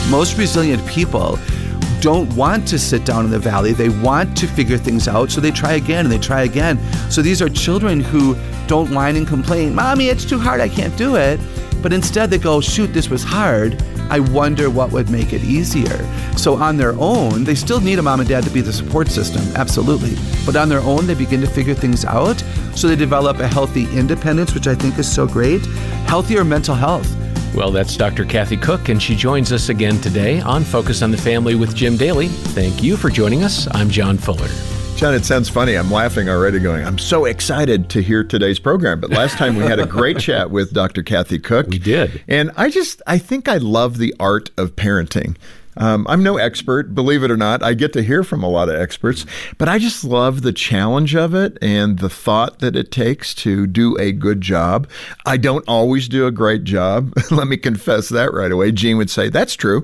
Most resilient people don't want to sit down in the valley. They want to figure things out, so they try again and they try again. So these are children who don't whine and complain, "Mommy, it's too hard, I can't do it." But instead they go, "Shoot, this was hard. I wonder what would make it easier." So on their own, they still need a mom and dad to be the support system, absolutely. But on their own, they begin to figure things out. So they develop a healthy independence, which I think is so great. Healthier mental health. Well, that's Dr. Kathy Cook, and she joins us again today on Focus on the Family with Jim Daly. Thank you for joining us. I'm John Fuller. John, it sounds funny. I'm laughing already going, I'm so excited to hear today's program. But last time we had a great chat with Dr. Kathy Cook. We did. And I think I love the art of parenting. I'm no expert, believe it or not. I get to hear from a lot of experts, but I just love the challenge of it and the thought that it takes to do a good job. I don't always do a great job. Let me confess that right away. Gene would say, that's true.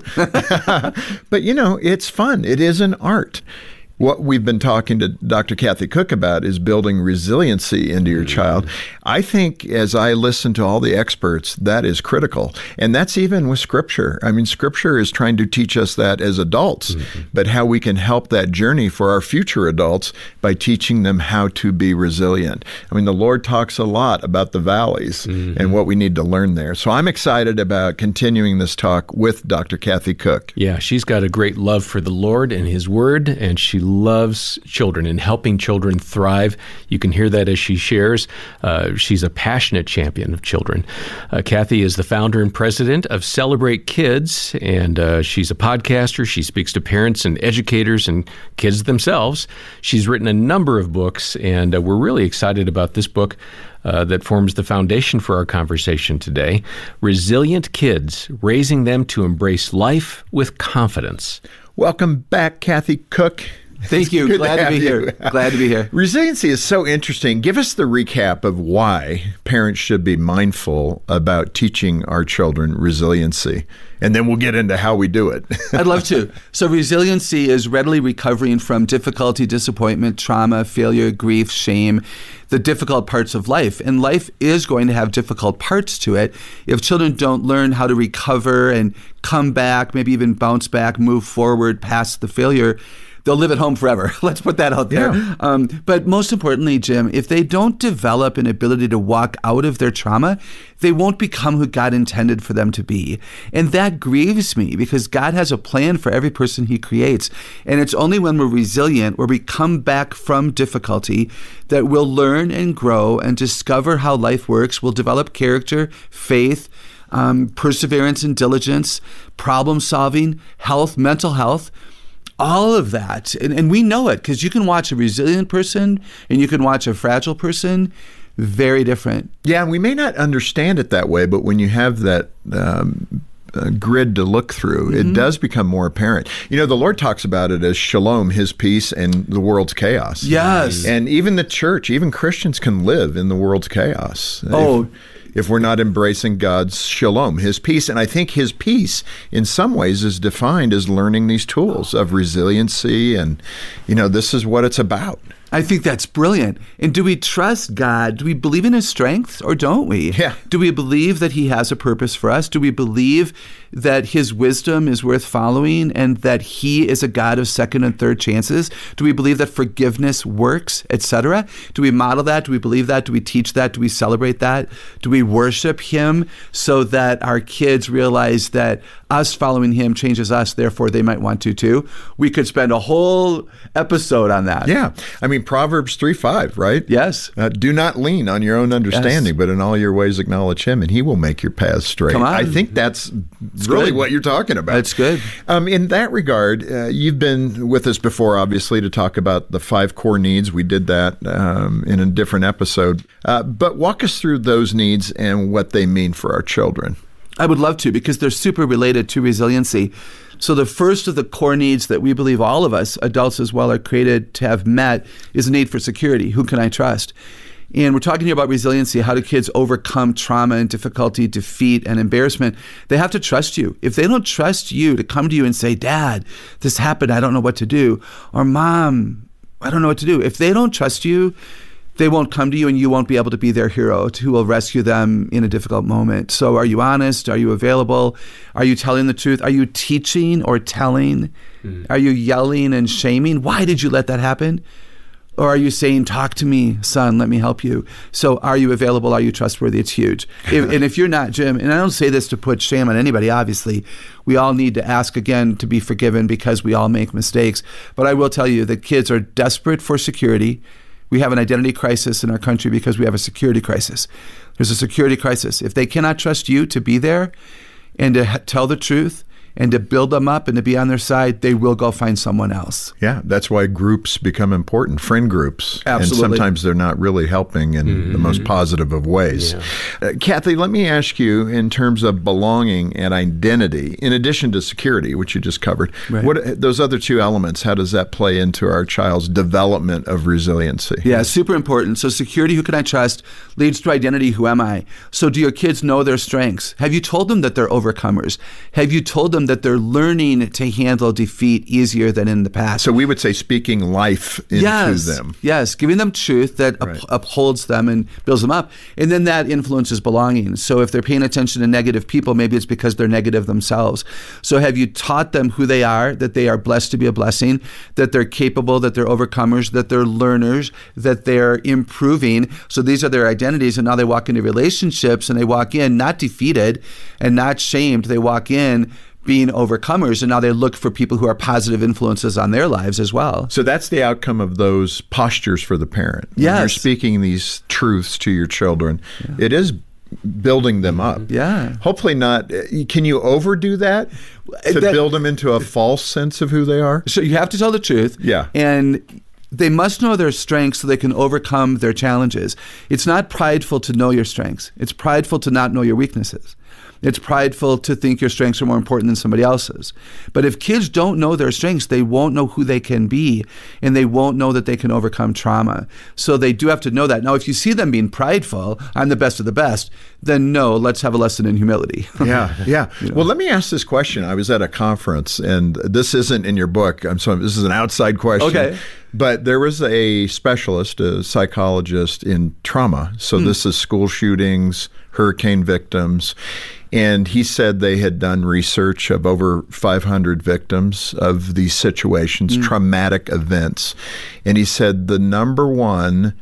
But, it's fun. It is an art. What we've been talking to Dr. Kathy Cook about is building resiliency into your child. I think as I listen to all the experts, that is critical. And that's even with Scripture. I mean, Scripture is trying to teach us that as adults, but how we can help that journey for our future adults by teaching them how to be resilient. I mean, the Lord talks a lot about the valleys and what we need to learn there. So I'm excited about continuing this talk with Dr. Kathy Cook. Yeah, she's got a great love for the Lord and His Word, and she loves children and helping children thrive. You can hear that as she shares. She's a passionate champion of children. Kathy is the founder and president of Celebrate Kids, and she's a podcaster. She speaks to parents and educators and kids themselves. She's written a number of books, and we're really excited about this book that forms the foundation for our conversation today. Resilient Kids, Raising Them to Embrace Life with Confidence. Welcome back, Kathy Cook. Thank you. Glad to be here. Glad to be here. Resiliency is so interesting. Give us the recap of why parents should be mindful about teaching our children resiliency, and then we'll get into how we do it. I'd love to. So resiliency is readily recovering from difficulty, disappointment, trauma, failure, grief, shame, the difficult parts of life. And life is going to have difficult parts to it. If children don't learn how to recover and come back, maybe even bounce back, move forward past the failure, they'll live at home forever. Let's put that out there. Yeah. But most importantly, Jim, if they don't develop an ability to walk out of their trauma, they won't become who God intended for them to be. And that grieves me because God has a plan for every person He creates. And it's only when we're resilient, where we come back from difficulty, that we'll learn and grow and discover how life works. We'll develop character, faith, perseverance and diligence, problem solving, health, mental health. All of that. And we know it because you can watch a resilient person and you can watch a fragile person. Very different. Yeah, we may not understand it that way, but when you have that grid to look through, it does become more apparent. The Lord talks about it as shalom, His peace, and the world's chaos. Yes. And even the church, even Christians can live in the world's chaos. If we're not embracing God's shalom, His peace. And I think His peace, in some ways, is defined as learning these tools of resiliency. And, this is what it's about. I think that's brilliant. And do we trust God? Do we believe in His strengths or don't we? Yeah. Do we believe that He has a purpose for us? Do we believe that His wisdom is worth following and that He is a God of second and third chances? Do we believe that forgiveness works, etc.? Do we model that? Do we believe that? Do we teach that? Do we celebrate that? Do we worship Him so that our kids realize that us following Him changes us, therefore they might want to too? We could spend a whole episode on that. Yeah. I mean, Proverbs 3:5, right? Yes. Do not lean on your own understanding, but in all your ways acknowledge Him, and He will make your paths straight. Come on. I think that's really good. What you're talking about. That's good. In that regard, you've been with us before, obviously, to talk about the 5 core needs. We did that in a different episode. But walk us through those needs and what they mean for our children. I would love to, because they're super related to resiliency. So the first of the core needs that we believe all of us, adults as well, are created to have met is a need for security. Who can I trust? And we're talking here about resiliency. How do kids overcome trauma and difficulty, defeat, and embarrassment? They have to trust you. If they don't trust you to come to you and say, Dad, this happened, I don't know what to do, or Mom, I don't know what to do. If they don't trust you, they won't come to you, and you won't be able to be their hero who will rescue them in a difficult moment. So are you honest? Are you available? Are you telling the truth? Are you teaching or telling? Are you yelling and shaming? Why did you let that happen? Or are you saying, talk to me, son, let me help you? So are you available? Are you trustworthy? It's huge. And if you're not, Jim, and I don't say this to put shame on anybody, obviously, we all need to ask again to be forgiven because we all make mistakes. But I will tell you that kids are desperate for security. We have an identity crisis in our country because we have a security crisis. There's a security crisis. If they cannot trust you to be there and to tell the truth, and to build them up and to be on their side, they will go find someone else. Yeah, that's why groups become important, friend groups. Absolutely. And sometimes they're not really helping in the most positive of ways. Yeah. Kathy, let me ask you, in terms of belonging and identity, in addition to security, which you just covered, what those other two elements, how does that play into our child's development of resiliency? Yeah, super important. So security, who can I trust, leads to identity, who am I? So do your kids know their strengths? Have you told them that they're overcomers? Have you told them that they're learning to handle defeat easier than in the past? So we would say speaking life into them. Yes, giving them truth that upholds them and builds them up. And then that influences belonging. So if they're paying attention to negative people, maybe it's because they're negative themselves. So have you taught them who they are, that they are blessed to be a blessing, that they're capable, that they're overcomers, that they're learners, that they're improving? So these are their identities, and now they walk into relationships and they walk in not defeated and not shamed. They walk in being overcomers, and now they look for people who are positive influences on their lives as well. So that's the outcome of those postures for the parent. Yes. When you're speaking these truths to your children, it is building them up. Yeah. Hopefully not. Can you overdo that to build them into a false sense of who they are? So you have to tell the truth. Yeah. And they must know their strengths so they can overcome their challenges. It's not prideful to know your strengths. It's prideful to not know your weaknesses. It's prideful to think your strengths are more important than somebody else's. But if kids don't know their strengths, they won't know who they can be, and they won't know that they can overcome trauma. So they do have to know that. Now, if you see them being prideful, I'm the best of the best, then no, let's have a lesson in humility. Yeah. You know? Well, let me ask this question. I was at a conference, and this isn't in your book. This is an outside question. Okay. But there was a specialist, a psychologist in trauma. So this is school shootings, hurricane victims. And he said they had done research of over 500 victims of these situations, traumatic events. And he said the number one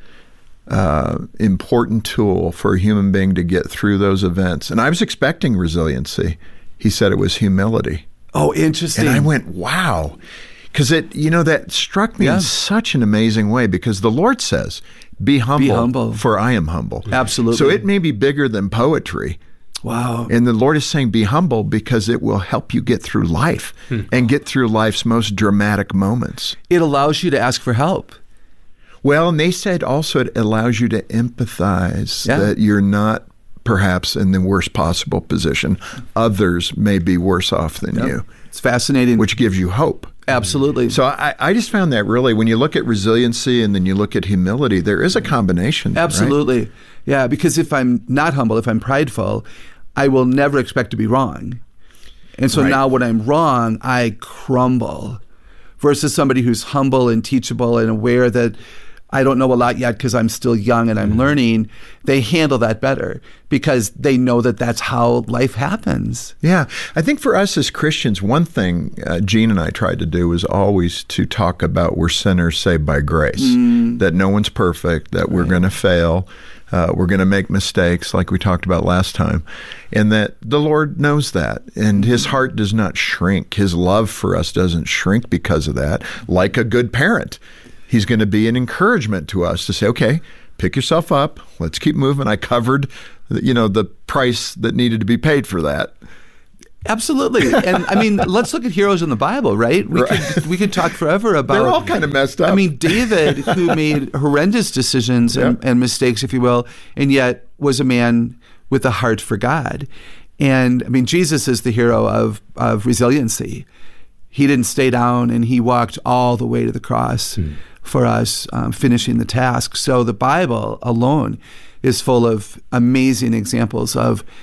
important tool for a human being to get through those events, and I was expecting resiliency, he said it was humility. Oh, interesting. And I went, wow. Because that struck me in such an amazing way, because the Lord says, be humble, for I am humble. Absolutely. So it may be bigger than poetry. Wow. And the Lord is saying, be humble, because it will help you get through life and get through life's most dramatic moments. It allows you to ask for help. Well, and they said also it allows you to empathize that you're not perhaps in the worst possible position. Others may be worse off than you. It's fascinating. Which gives you hope. Absolutely. So I just found that really, when you look at resiliency and then you look at humility, there is a combination. Absolutely. Right? Yeah, because if I'm not humble, if I'm prideful, I will never expect to be wrong. And so now when I'm wrong, I crumble. Versus somebody who's humble and teachable and aware that I don't know a lot yet because I'm still young and I'm learning, they handle that better because they know that that's how life happens. Yeah. I think for us as Christians, one thing Gene and I tried to do was always to talk about we're sinners saved by grace, that no one's perfect, that we're going to fail, we're going to make mistakes like we talked about last time, and that the Lord knows that, and his heart does not shrink. His love for us doesn't shrink because of that. Like a good parent, he's going to be an encouragement to us to say, okay, pick yourself up. Let's keep moving. I covered, the price that needed to be paid for that. Absolutely. And I mean, let's look at heroes in the Bible, right? We could talk forever about... They're all kind of messed up. I mean, David, who made horrendous decisions and mistakes, if you will, and yet was a man with a heart for God. And I mean, Jesus is the hero of resiliency. He didn't stay down, and he walked all the way to the cross for us, finishing the task. So the Bible alone is full of amazing examples of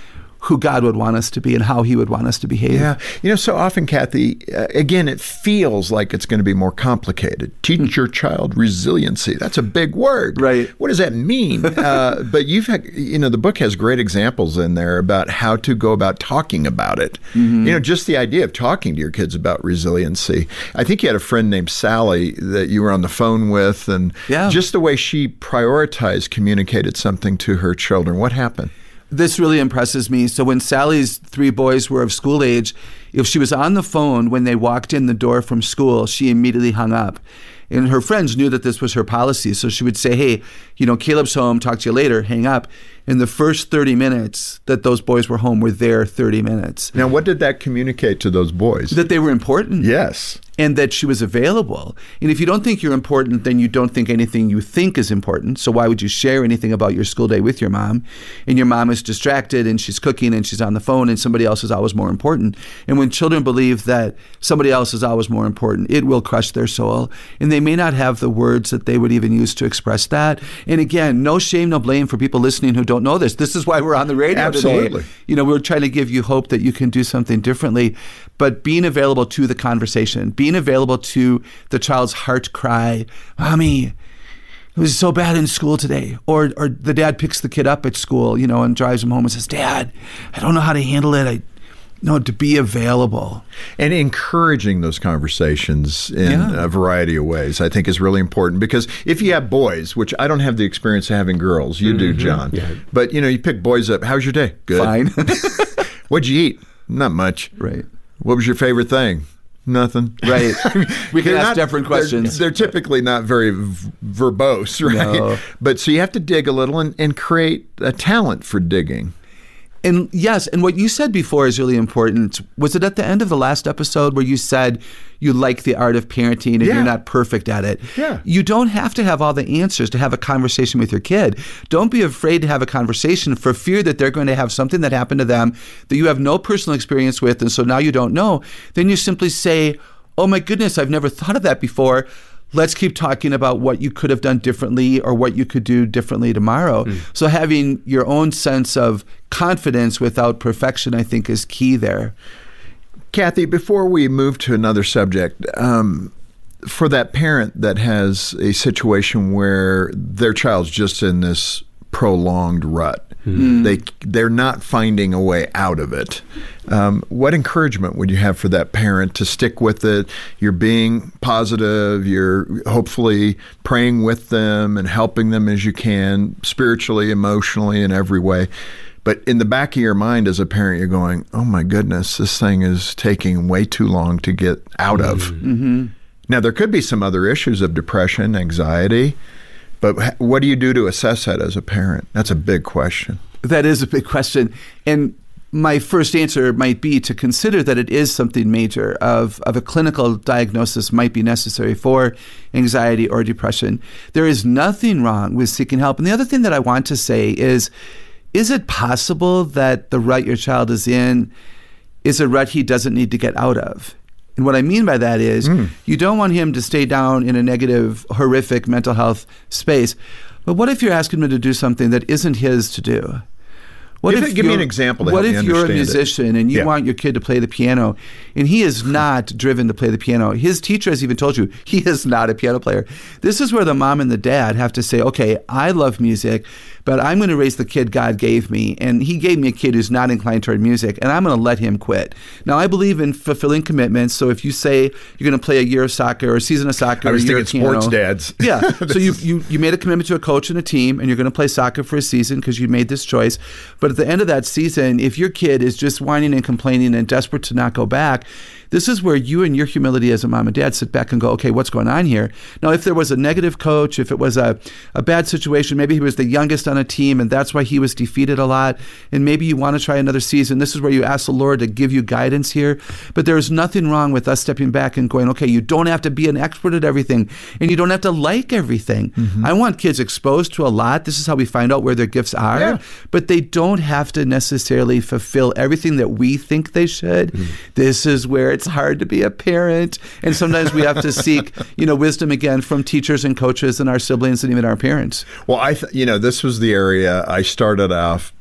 who God would want us to be and how he would want us to behave. Yeah. So often, Kathy, again, it feels like it's going to be more complicated. Teach your child resiliency. That's a big word. Right. What does that mean? But you've had, the book has great examples in there about how to go about talking about it. Just the idea of talking to your kids about resiliency. I think you had a friend named Sally that you were on the phone with, and just the way she prioritized, communicated something to her children. What happened? This really impresses me. So when Sally's 3 boys were of school age, if she was on the phone when they walked in the door from school, she immediately hung up. And her friends knew that this was her policy. So she would say, hey, Caleb's home, talk to you later, hang up. And the first 30 minutes that those boys were home were their 30 minutes. Now, what did that communicate to those boys? That they were important. Yes. And that she was available. And if you don't think you're important, then you don't think anything you think is important. So why would you share anything about your school day with your mom? And your mom is distracted and she's cooking and she's on the phone and somebody else is always more important. And when children believe that somebody else is always more important, it will crush their soul. And they may not have the words that they would even use to express that. And again, no shame, no blame for people listening who don't know this. This is why we're on the radio Absolutely. today. We're trying to give you hope that you can do something differently. But being available to the conversation, being available to the child's heart cry, Mommy, it was so bad in school today. Or the dad picks the kid up at school, and drives him home and says, Dad, I don't know how to handle it. To be available. And encouraging those conversations in a variety of ways, I think is really important. Because if you have boys, which I don't have the experience of having girls, you do, John. Yeah. But, you pick boys up. How's your day? Good. Fine. What'd you eat? Not much. Right. What was your favorite thing? Nothing. Right. We can ask different questions. They're typically not very verbose, right? No. But so you have to dig a little and create a talent for digging. And yes, and what you said before is really important. Was it at the end of the last episode where you said you like the art of parenting and you're not perfect at it? Yeah. You don't have to have all the answers to have a conversation with your kid. Don't be afraid to have a conversation for fear that they're going to have something that happened to them that you have no personal experience with, and so now you don't know. Then you simply say, oh my goodness, I've never thought of that before. Let's keep talking about what you could have done differently or what you could do differently tomorrow. So having your own sense of confidence without perfection, I think, is key there. Kathy, before we move to another subject, for that parent that has a situation where their child's just in this prolonged rut, they're not finding a way out of it. What encouragement would you have for that parent to stick with it? You're being positive, you're hopefully praying with them and helping them as you can, spiritually, emotionally, in every way. But in the back of your mind as a parent, you're going, oh my goodness, this thing is taking way too long to get out of. Now, there could be some other issues of depression, anxiety, but what do you do to assess that as a parent? That's a big question. That is a big question. And my first answer might be to consider that it is something major of a clinical diagnosis might be necessary for anxiety or depression. There is nothing wrong with seeking help. And the other thing that I want to say is it possible that the rut your child is in is a rut he doesn't need to get out of? And what I mean by that is you don't want him to stay down in a negative, horrific mental health space. But what if you're asking him to do something that isn't his to do? Give me an example to help me understand What if you're a musician and you Yeah. want your kid to play the piano and he is not driven to play the piano? His teacher has even told you he is not a piano player. This is where the mom and the dad have to say, okay, I love music, but I'm going to raise the kid God gave me, and he gave me a kid who's not inclined toward music, and I'm going to let him quit. Now, I believe in fulfilling commitments, so if you say you're going to play a year of soccer or a season of soccer I was or a year thinking of piano. sports dads. Yeah, so you made a commitment to a coach and a team, and you're going to play soccer for a season because you made this choice. But at the end of that season, if your kid is just whining and complaining and desperate to not go back, this is where you and your humility as a mom and dad sit back and go, okay, what's going on here? Now, if there was a negative coach, if it was a bad situation, maybe he was the youngest on a team and that's why he was defeated a lot, and maybe you want to try another season, this is where you ask the Lord to give you guidance here. But there's nothing wrong with us stepping back and going, okay, you don't have to be an expert at everything and you don't have to like everything. I want kids exposed to a lot. This is how we find out where their gifts are, but they don't have to necessarily fulfill everything that we think they should. This is where it's hard to be a parent, and sometimes we have to seek, wisdom again from teachers and coaches and our siblings and even our parents. Well, this was the area I started off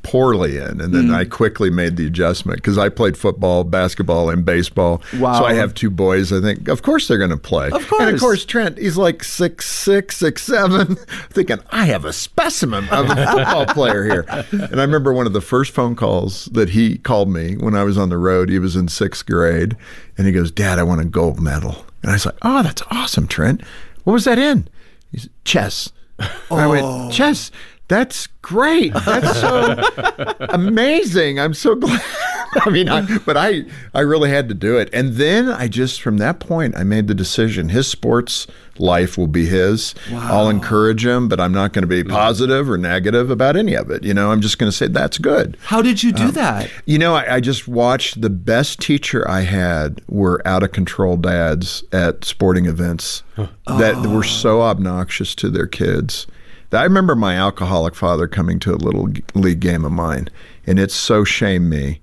poorly in. And then I quickly made the adjustment because I played football, basketball, and baseball. Wow. So I have two boys. I think, of course, they're going to play. Of course. And of course, Trent, he's like 6'6", 6'7", thinking, I have a specimen of a football player here. And I remember one of the first phone calls that he called me when I was on the road. He was in 6th grade. And he goes, Dad, I want a gold medal. And I was like, oh, that's awesome, Trent. What was that in? He said, chess. I went, chess? That's great. That's so amazing. I'm so glad. I mean, I really had to do it. And then I just, from that point, I made the decision. His sports life will be his. Wow. I'll encourage him, but I'm not going to be positive or negative about any of it. I'm just going to say, that's good. How did you do that? I just watched the best teacher I had were out of control dads at sporting events that were so obnoxious to their kids. I remember my alcoholic father coming to a little league game of mine, and it so shamed me.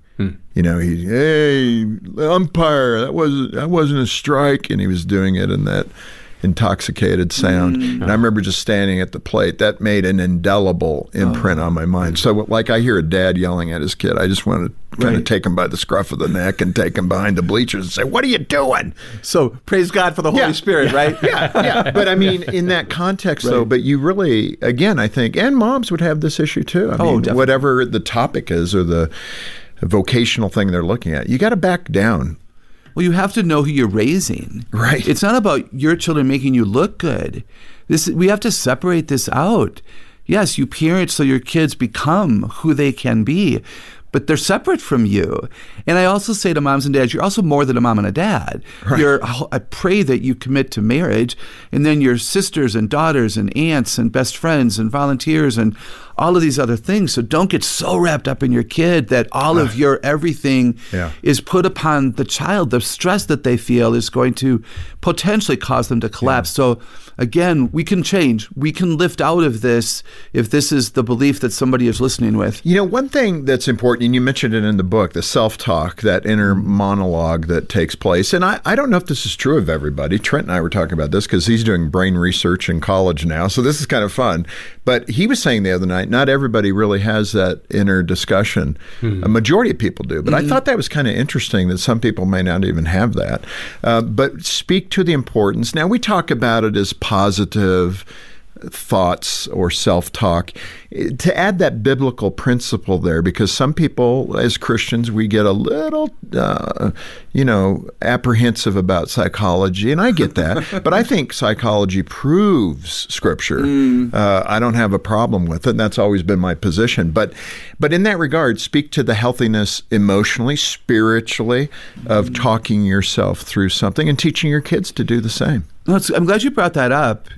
Hey, umpire, that wasn't a strike, and he was doing it in that intoxicated sound. And I remember just standing at the plate. That made an indelible imprint on my mind. So like I hear a dad yelling at his kid, I just want to kind of take him by the scruff of the neck and take him behind the bleachers and say, what are you doing? So praise God for the Holy Spirit, right? Yeah. But I mean, in that context, though, but you really, again, I think, and moms would have this issue too. I mean, whatever the topic is or the vocational thing they're looking at, you got to back down. Well, you have to know who you're raising. Right. It's not about your children making you look good. We have to separate this out. Yes, you parent so your kids become who they can be, but they're separate from you. And I also say to moms and dads, you're also more than a mom and a dad. Right. I pray that you commit to marriage, and then your sisters and daughters and aunts and best friends and volunteers and all of these other things. So don't get so wrapped up in your kid that all of your everything is put upon the child. The stress that they feel is going to potentially cause them to collapse. So again, we can change. We can lift out of this if this is the belief that somebody is listening with. One thing that's important, and you mentioned it in the book, the self-talk, that inner monologue that takes place. And I don't know if this is true of everybody. Trent and I were talking about this because he's doing brain research in college now. So this is kind of fun. But he was saying the other night, not everybody really has that inner discussion. A majority of people do. But I thought that was kind of interesting that some people may not even have that. But speak to the importance. Now, we talk about it as positive thoughts or self-talk, to add that biblical principle there, because some people as Christians, we get a little apprehensive about psychology, and I get that, but I think psychology proves Scripture. I don't have a problem with it, and that's always been my position, but in that regard, speak to the healthiness emotionally, spiritually, of talking yourself through something and teaching your kids to do the same. I'm glad you brought that up.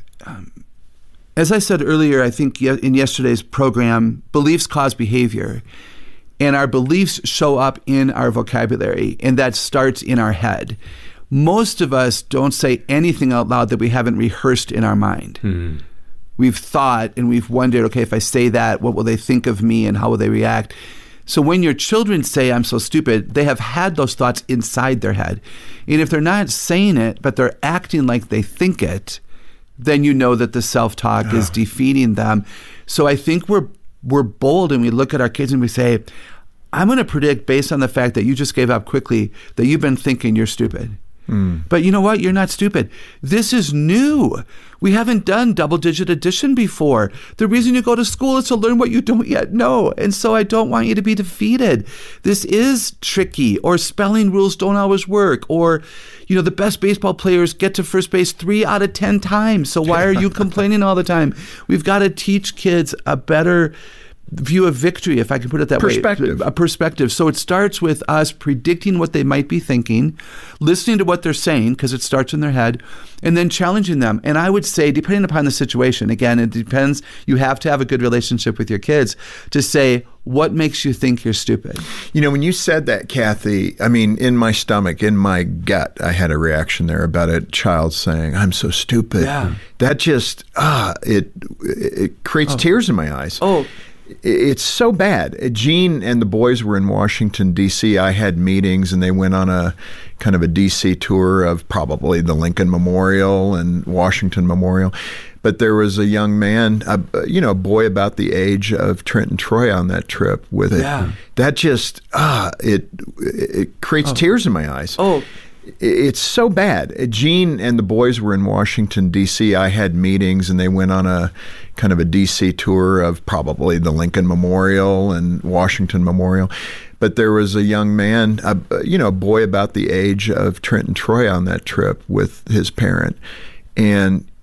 As I said earlier, I think in yesterday's program, beliefs cause behavior, and our beliefs show up in our vocabulary, and that starts in our head. Most of us don't say anything out loud that we haven't rehearsed in our mind. We've thought and we've wondered, okay, if I say that, what will they think of me and how will they react? So when your children say, I'm so stupid, they have had those thoughts inside their head. And if they're not saying it, but they're acting like they think it, then you know that the self-talk is defeating them. So I think we're bold and we look at our kids and we say, I'm going to predict based on the fact that you just gave up quickly that you've been thinking you're stupid. But you know what? You're not stupid. This is new. We haven't done double-digit addition before. The reason you go to school is to learn what you don't yet know. And so I don't want you to be defeated. This is tricky, or spelling rules don't always work, or the best baseball players get to first base 3 out of 10 times. So why are you complaining all the time? We've got to teach kids a better view of victory, if I can put it that way. A perspective. So it starts with us predicting what they might be thinking, listening to what they're saying, because it starts in their head, and then challenging them. And I would say, depending upon the situation, again, it depends. You have to have a good relationship with your kids to say, what makes you think you're stupid? When you said that, Kathy, I mean, in my stomach, in my gut, I had a reaction there about a child saying, I'm so stupid. Yeah. That just, it creates tears in my eyes. It's so bad. Gene and the boys were in Washington, D.C. I had meetings, and they went on a kind of a D.C. tour of probably the Lincoln Memorial and Washington Memorial. But there was a young man, a boy about the age of Trent and Troy on that trip with it. Yeah. That just, it creates tears in my eyes. Oh, it's so bad. Gene and the boys were in Washington, D.C. I had meetings, and they went on a kind of a D.C. tour of probably the Lincoln Memorial and Washington Memorial. But there was a young man, a boy about the age of Trent and Troy on that trip with his parent. And